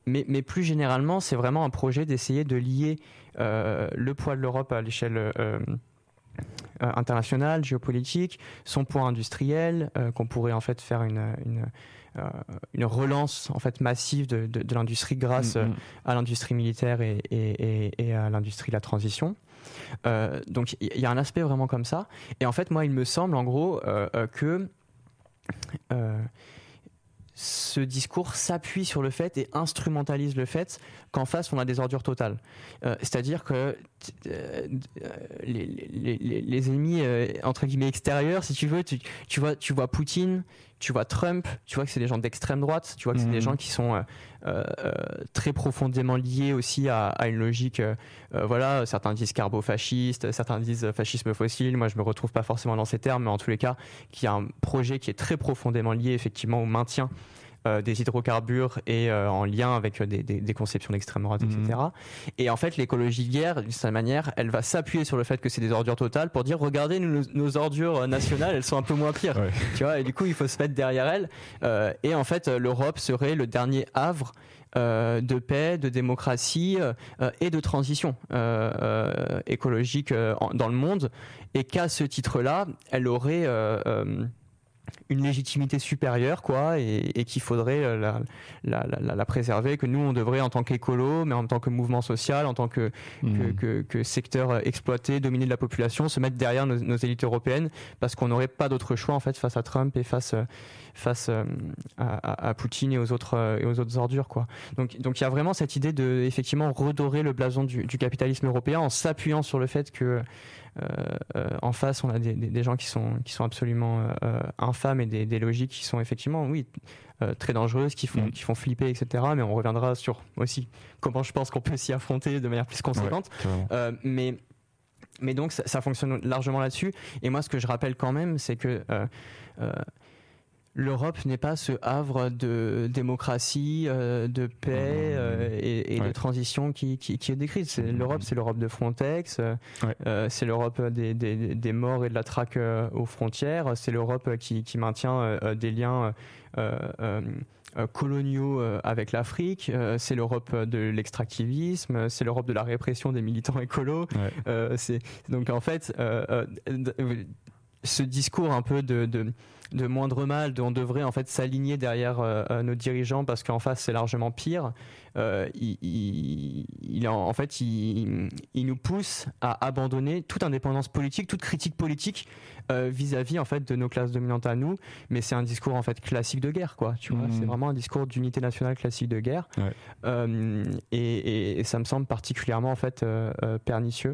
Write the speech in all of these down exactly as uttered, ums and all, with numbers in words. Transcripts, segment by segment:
mais, mais plus généralement, c'est vraiment un projet d'essayer de lier euh, le poids de l'Europe à l'échelle euh, euh, internationale, géopolitique, son poids industriel, euh, qu'on pourrait en fait faire une, une, euh, une relance en fait massive de, de, de l'industrie grâce mmh, mmh. à l'industrie militaire et, et, et, et à l'industrie de la transition. Euh, donc il y, y a un aspect vraiment comme ça. Et en fait, moi, il me semble en gros euh, euh, que euh, ce discours s'appuie sur le fait et instrumentalise le fait qu'en face on a des ordures totales. Euh, c'est-à-dire que euh, les, les, les, les ennemis euh, entre guillemets extérieurs, si tu veux, tu, tu vois, tu vois Poutine, tu vois Trump, tu vois que c'est des gens d'extrême droite, tu vois que c'est mmh. des gens qui sont euh, euh, très profondément liés aussi à, à une logique. Euh, euh, voilà, certains disent carbo-fasciste, certains disent fascisme fossile. Moi, je me retrouve pas forcément dans ces termes, mais en tous les cas, qu'il y a un projet qui est très profondément lié effectivement au maintien Euh, des hydrocarbures et euh, en lien avec des, des, des conceptions d'extrême droite, mmh. et cetera. Et en fait, l'écologie de guerre, d'une certaine manière, elle va s'appuyer sur le fait que c'est des ordures totales pour dire regardez, nos, nos ordures nationales, elles sont un peu moins pires. Ouais. Tu vois, et du coup, il faut se mettre derrière elles. Euh, et en fait, l'Europe serait le dernier havre Euh, de paix, de démocratie euh, et de transition euh, euh, écologique euh, en, dans le monde, et qu'à ce titre-là, elle aurait euh, euh, une légitimité supérieure, quoi, et, et qu'il faudrait la, la, la, la préserver, que nous on devrait en tant qu'écolo, mais en tant que mouvement social, en tant que, mmh. que, que, que secteur exploité, dominé de la population, se mettre derrière nos, nos élites européennes, parce qu'on n'aurait pas d'autre choix en fait face à Trump et face face à, à, à Poutine et aux autres et aux autres ordures, quoi. Donc donc il y a vraiment cette idée de effectivement redorer le blason du, du capitalisme européen en s'appuyant sur le fait que Euh, euh, en face, on a des, des, des gens qui sont, qui sont absolument euh, infâmes et des, des logiques qui sont effectivement, oui, euh, très dangereuses, qui font, mmh. qui font flipper, et cetera. Mais on reviendra sur aussi comment je pense qu'on peut s'y affronter de manière plus conséquente. Ouais, euh, mais, mais donc, ça, ça fonctionne largement là-dessus. Et moi, ce que je rappelle quand même, c'est que euh, euh, l'Europe n'est pas ce havre de démocratie, euh, de paix euh, et, et ouais. de transition qui, qui, qui est décrite. C'est, l'Europe, c'est l'Europe de Frontex, euh, ouais. euh, c'est l'Europe des, des, des morts et de la traque euh, aux frontières, c'est l'Europe qui, qui maintient euh, des liens euh, euh, coloniaux euh, avec l'Afrique, euh, c'est l'Europe de l'extractivisme, c'est l'Europe de la répression des militants écolos. Ouais. Euh, c'est, donc en fait, euh, euh, ce discours un peu de... de de moindre mal, de on devrait en fait s'aligner derrière euh, nos dirigeants parce qu'en face c'est largement pire. Euh, il, il, il en, en fait, il, il nous pousse à abandonner toute indépendance politique, toute critique politique euh, vis-à-vis en fait de nos classes dominantes à nous. Mais c'est un discours en fait classique de guerre, quoi. Tu vois, mmh. c'est vraiment un discours d'unité nationale classique de guerre. Ouais. Euh, et, et, et ça me semble particulièrement en fait euh, euh, pernicieux.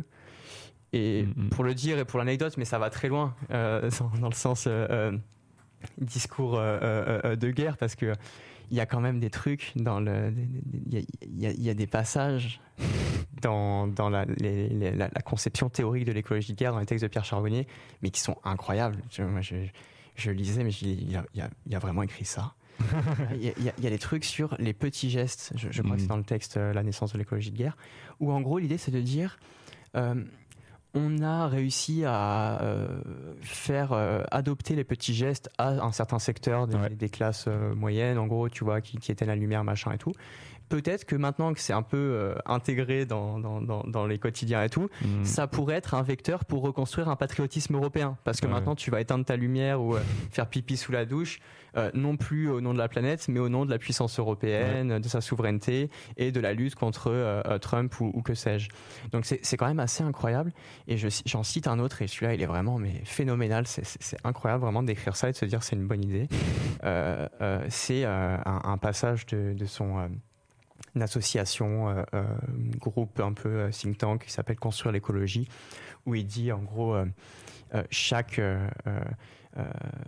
Et mmh. pour le dire et pour l'anecdote, mais ça va très loin euh, dans le sens euh, discours euh, euh, de guerre, parce que il y a quand même des trucs dans le, il y a, il y a, il y a des passages dans dans la, les, les, la, la conception théorique de l'écologie de guerre dans les textes de Pierre Charbonnier, mais qui sont incroyables. Je, moi, je, je lisais, mais je, il, y a, il, y a, il y a vraiment écrit ça. Il y, a, il y a des trucs sur les petits gestes. Je, je crois mmh. que c'est dans le texte euh, La naissance de l'écologie de guerre, où en gros l'idée c'est de dire euh, on a réussi à euh, faire euh, adopter les petits gestes à un certain secteur des, ouais. des classes euh, moyennes, en gros, tu vois, qui, qui éteignent la lumière, machin et tout. Peut-être que maintenant que c'est un peu euh, intégré dans, dans, dans, dans les quotidiens et tout, mmh. ça pourrait être un vecteur pour reconstruire un patriotisme européen. Parce que ouais. maintenant, tu vas éteindre ta lumière ou euh, faire pipi sous la douche, euh, non plus au nom de la planète, mais au nom de la puissance européenne, ouais. de sa souveraineté et de la lutte contre euh, Trump ou, ou que sais-je. Donc c'est, c'est quand même assez incroyable. Et je, j'en cite un autre, et celui-là, il est vraiment mais, phénoménal. C'est, c'est, c'est incroyable vraiment d'écrire ça et de se dire c'est une bonne idée. Euh, euh, c'est euh, un, un passage de, de son... Euh, une association, euh, euh, groupe un peu euh, think tank qui s'appelle Construire l'écologie, où il dit en gros euh, euh, chaque euh, euh,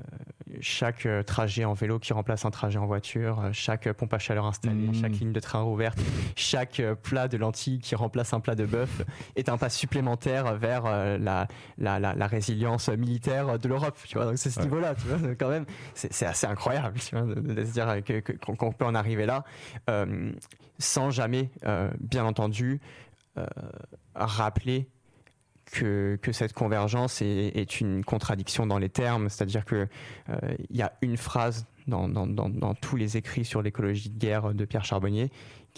chaque trajet en vélo qui remplace un trajet en voiture, chaque pompe à chaleur installée, mmh. chaque ligne de train ouverte, chaque plat de lentilles qui remplace un plat de bœuf est un pas supplémentaire vers euh, la, la, la, la résilience militaire de l'Europe. Tu vois, donc c'est ce ouais. niveau-là, tu vois, quand même, c'est, c'est assez incroyable, tu vois, de, de se dire que, que, qu'on, qu'on peut en arriver là, euh, sans jamais, euh, bien entendu, euh, rappeler Que, que cette convergence est, est une contradiction dans les termes, c'est-à-dire que il euh, y a une phrase dans, dans, dans, dans tous les écrits sur l'écologie de guerre de Pierre Charbonnier